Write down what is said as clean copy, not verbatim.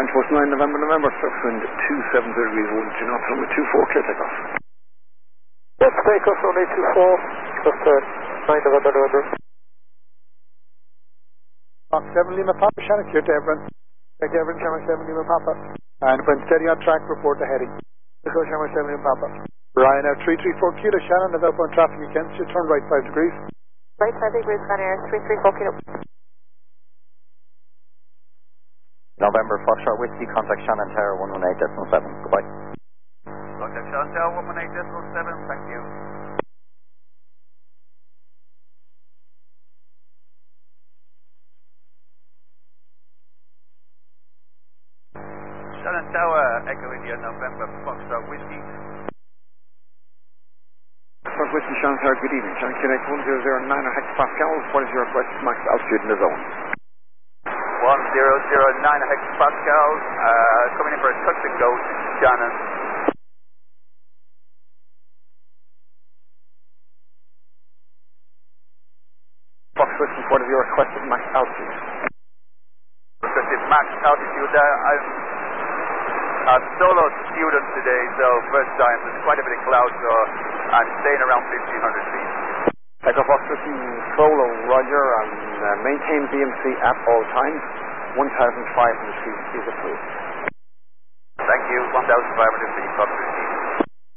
French Post 9 November, Southwind 270 degrees 1 to north, runway 24, clear takeoff. Yes, takeoff, runway 24, just 9 November. Fox 7 Lima Papa, Shannon, clear to Everett. Take Everett, Shannon 7 Lima Papa. And when steady on track, report the heading. Echo Shannon 7 Lima Papa. Ryanair 334 Kilo, Shannon, of outbound traffic against you, turn right 5 degrees. Right 5 degrees, Ryanair 334 Kilo. November Foxtrot Whiskey, contact Shannon Tower 118.7. Goodbye. Contact Shannon Tower 118.7, thank you. Shannon Tower, Echo India, November Foxtrot Whiskey. Foxtrot Whiskey, Shannon Tower, good evening. Shannon Connect 1009 hectopascals. What is your requested max altitude in the zone? 1009 hectopascals, coming in for a touch and go to Shannon. Fox Whiskey, what is your requested max altitude? Requested max altitude there. I'm a solo student today, so first time, there's quite a bit of cloud, so I'm staying around 1500 feet. Echo Fox Whiskey, solo, Roger, and maintain BMC at all times. 1,500 feet is approved. Thank you, 1,500 feet, Fox Whiskey.